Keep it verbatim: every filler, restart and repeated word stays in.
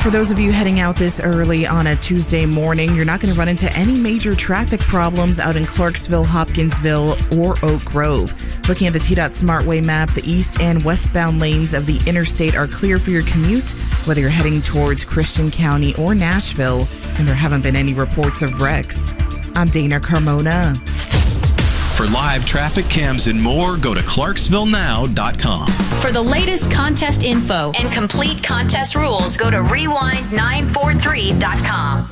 For those of you heading out this early on a Tuesday morning, you're not going to run into any major traffic problems out in Clarksville, Hopkinsville, or Oak Grove. Looking at the T DOT SmartWay map, the east and westbound lanes of the interstate are clear for your commute, whether you're heading towards Christian County or Nashville, and there haven't been any reports of wrecks. I'm Dana Carmona. For live traffic cams and more, go to clarksville now dot com. For the latest contest info and complete contest rules, go to rewind nine four three dot com.